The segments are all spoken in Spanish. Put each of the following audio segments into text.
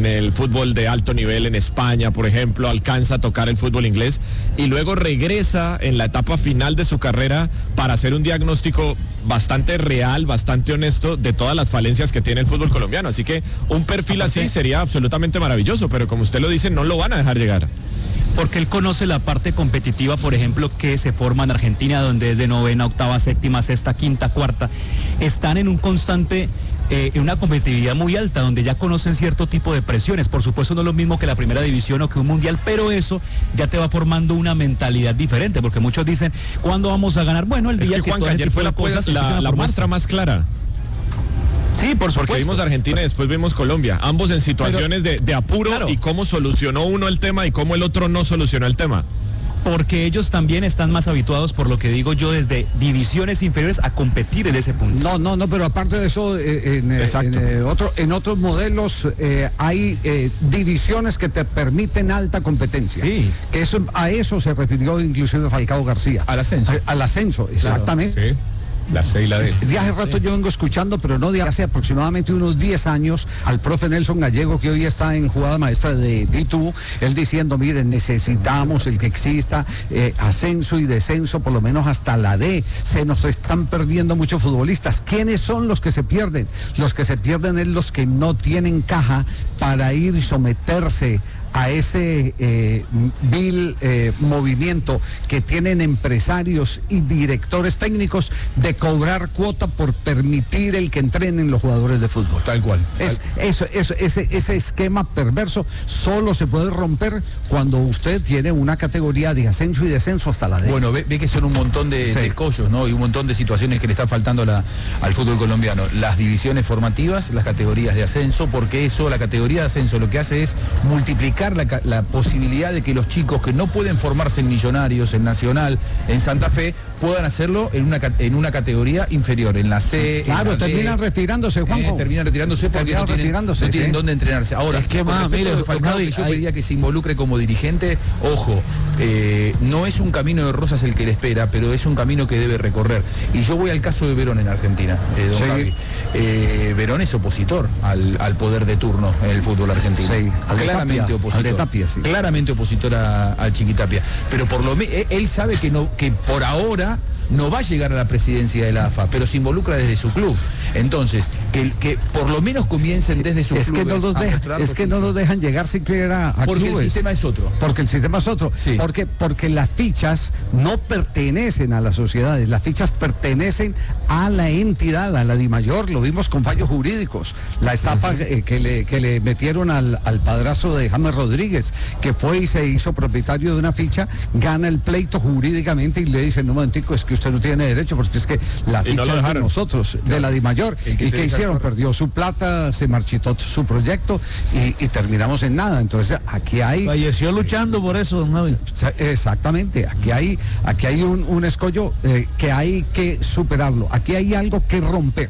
en el fútbol de alto nivel en España, por ejemplo, alcanza a tocar el fútbol inglés y luego regresa en la etapa final de su carrera para hacer un diagnóstico bastante real, bastante honesto de todas las falencias que tiene el fútbol colombiano. Así que un perfil así sería absolutamente maravilloso, pero como usted lo dice, no lo van a dejar llegar. Porque él conoce la parte competitiva, por ejemplo, que se forma en Argentina, donde es de novena, octava, séptima, sexta, quinta, cuarta. Están en un constante, en una competitividad muy alta, donde ya conocen cierto tipo de presiones. Por supuesto, no es lo mismo que la primera división o que un mundial, pero eso ya te va formando una mentalidad diferente, porque muchos dicen, ¿cuándo vamos a ganar? Bueno, el día que Juan, ayer fue la muestra más clara. Sí, por supuesto. Porque vimos Argentina y después vimos Colombia, ambos en situaciones de apuro, claro. Y cómo solucionó uno el tema y cómo el otro no solucionó el tema. Porque ellos también están más habituados, por lo que digo yo, desde divisiones inferiores a competir en ese punto. No, pero aparte de eso, en otros modelos hay divisiones que te permiten alta competencia. Sí. Que a eso se refirió inclusive Falcao García. Al ascenso. Al ascenso, exactamente. Claro, sí. La C y la D. De hace rato yo vengo escuchando, pero no de hace aproximadamente unos 10 años, al profe Nelson Gallego, que hoy está en jugada maestra de D2, él diciendo, miren, necesitamos el que exista ascenso y descenso, por lo menos hasta la D. Se nos están perdiendo muchos futbolistas. ¿Quiénes son los que se pierden? Los que se pierden es los que no tienen caja para ir y someterse a ese vil movimiento que tienen empresarios y directores técnicos de cobrar cuota por permitir el que entrenen los jugadores de fútbol. Tal cual. Ese esquema perverso solo se puede romper cuando usted tiene una categoría de ascenso y descenso hasta la D. Bueno, ve que son un montón de escollos, ¿no? Y un montón de situaciones que le están faltando al fútbol colombiano. Las divisiones formativas, las categorías de ascenso, porque la categoría de ascenso lo que hace es multiplicar la posibilidad de que los chicos que no pueden formarse en Millonarios, en Nacional, en Santa Fe, puedan hacerlo en una categoría inferior, en la C. Claro, terminan retirándose, Juanjo. Terminan retirándose porque no tienen dónde entrenarse. Ahora, es que más, mire, Falcao, que yo pedía que se involucre como dirigente, ojo, no es un camino de rosas el que le espera, pero es un camino que debe recorrer. Y yo voy al caso de Verón en Argentina, don Javi. Verón es opositor al poder de turno en el fútbol argentino. Sí, claramente opositor. De Tapia, sí. Claramente opositor a Chiquitapia. Pero por lo menos él sabe que por ahora no va a llegar a la presidencia de la AFA, pero se involucra desde su club. Entonces, que por lo menos comiencen desde su club. Es que no los dejan llegar siquiera a porque clubes. El sistema es otro. Porque el sistema es otro. Sí. Porque las fichas no pertenecen a las sociedades, las fichas pertenecen a la entidad, a la DIMAYOR. Lo vimos con fallos jurídicos. La estafa que le metieron al padrastro de James Rodríguez, que fue y se hizo propietario de una ficha, gana el pleito jurídicamente y le dicen, no, momentico, es que usted no tiene derecho, porque es que la ficha es de nosotros, de la DIMAYOR. ¿Y qué hicieron? Perdió su plata, se marchitó su proyecto y terminamos en nada. Entonces aquí hay... Falleció luchando por eso, don Javi. Exactamente, aquí hay un escollo que hay que superarlo. Aquí hay algo que romper.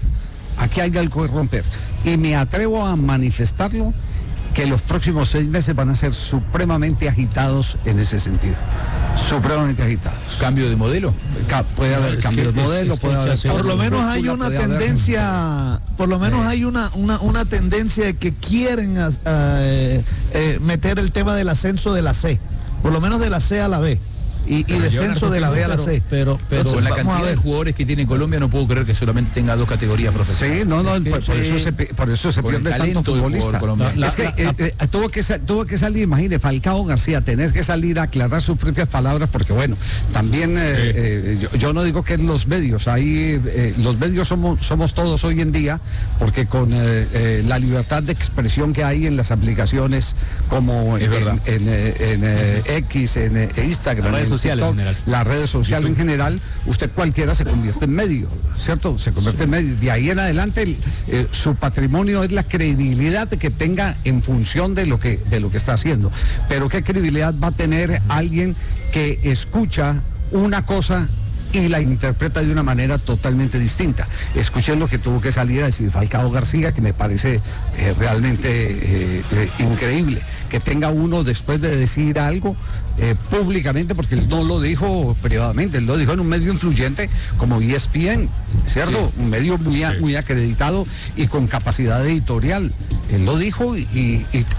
Y me atrevo a manifestarlo, que los próximos 6 meses van a ser supremamente agitados en ese sentido. Supremamente agitados. ¿Cambio de modelo? Puede haber cambio de modelo, puede haber... Por lo menos hay una tendencia, hay una tendencia de que quieren meter el tema del ascenso de la C, por lo menos de la C a la B. Y descenso de la B a la C. Pero con la cantidad de jugadores que tiene Colombia, no puedo creer que solamente tenga 2 categorías profesionales. Sí, por eso se pierde tanto futbolista. Es que tuvo que salir, imagínate, Falcao García, tener que salir a aclarar sus propias palabras, porque bueno, también yo no digo que en los medios, los medios somos todos hoy en día, porque con la libertad de expresión que hay en las aplicaciones como en X, en Instagram, sociales TikTok, en general. Las redes sociales en general, usted cualquiera se convierte en medio, ¿cierto? Se convierte en medio. De ahí en adelante su patrimonio es la credibilidad que tenga en función de lo que está haciendo. Pero ¿qué credibilidad va a tener alguien que escucha una cosa y la interpreta de una manera totalmente distinta? Escuchen lo que tuvo que salir a decir Falcao García, que me parece realmente increíble, que tenga uno después de decir algo públicamente, porque él no lo dijo privadamente, él lo dijo en un medio influyente como ESPN, ¿cierto? Sí. Un medio muy acreditado y con capacidad editorial. Él lo dijo y